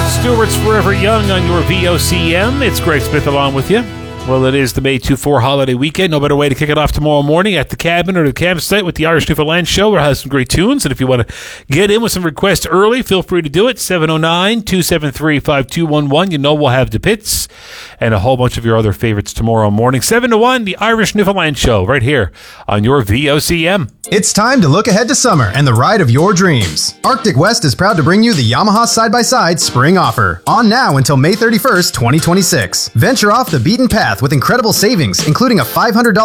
Rod Stewart's Forever Young on your VOCM. It's Greg Smith along with you. Well, it is the May 2-4 holiday weekend. No better way to kick it off tomorrow morning at the cabin or the campsite with the Irish Newfoundland Show. We'll have some great tunes. And if you want to get in with some requests early, feel free to do it. 709-273-5211. You know we'll have the pits and a whole bunch of your other favorites tomorrow morning. 7 to 1, the Irish Newfoundland Show right here on your VOCM. It's time to look ahead to summer and the ride of your dreams. Arctic West is proud to bring you the Yamaha Side-by-Side Spring Offer. On now until May 31st, 2026. Venture off the beaten path with incredible savings, including a $500